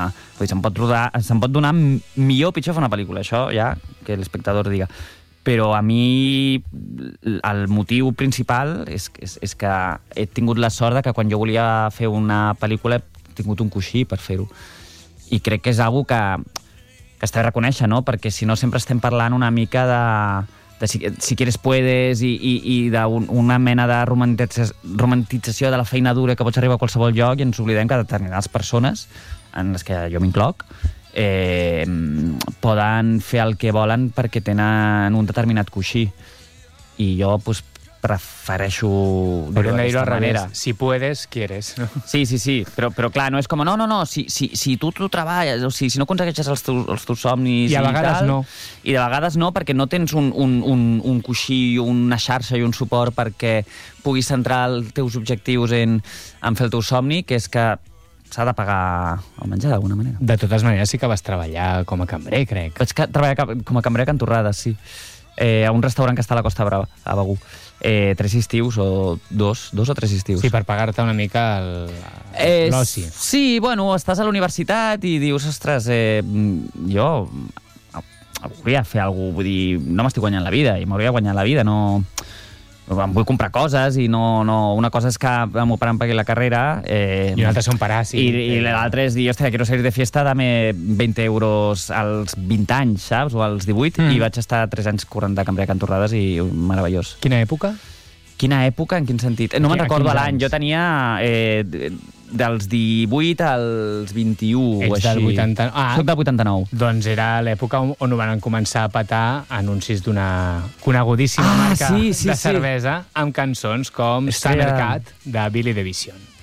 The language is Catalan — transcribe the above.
Vull dir, se'n pot donar millor o pitjor fer una pel·lícula, això ja que l'espectador diga. Però a mi el motiu principal és que he tingut la sort que quan jo volia fer una pel·lícula he tingut un coixí per fer-ho. I crec que és algo que està bé reconèixer, no? Perquè si no sempre estem parlant una mica de si quieres puedes i d'una mena de romantització de la feina dura que pots arribar a qualsevol lloc, i ens oblidem que determinades persones, en les que jo m'incloc, poden fer el que volen perquè tenen un determinat coixí. I jo prefereixo dir-ho d'aquesta manera. Si puedes, quieres. No? Sí, però clar, no és com, no, si tu treballes, o si no aconsegueixes els teus somnis i a vegades tal, no. I de vegades no, perquè no tens un coixí, una xarxa i un suport perquè puguis centrar els teus objectius en fer el teu somni, que és que s'ha de pagar el menjar d'alguna manera. De totes maneres, sí que vas treballar com a cambrer, crec. Vaig treballar com a cambrer a Can Torrades, sí. A un restaurant que està a la Costa Brava, a Begur. 3 estius o 2 o 3 estius. Sí, per pagar-te una mica l'oci. Sí, bueno, estàs a la universitat i dius, ostres, jo hauria de fer alguna cosa, vull dir, no m'estic guanyant la vida, i m'hauria de guanyar la vida, no... Em vull comprar coses i no... Una cosa és que el meu pare em pagui la carrera... I una altra són parar, sí. I l'altra és dir, hòstia, quiero salir de fiesta, dame 20 euros als 20 anys, saps? O als 18, i vaig estar 3 anys corrent de cambrer a Can Torrades i meravellós. Quina època? Quina època? En quin sentit? No me'n recordo l'any. Jo tenia dels 18 als 21 o així. Del 80... Soc del 89. Doncs era l'època on van començar a petar anuncis d'una conegudíssima marca de cervesa amb cançons com Summer Cat de Billy the Vision.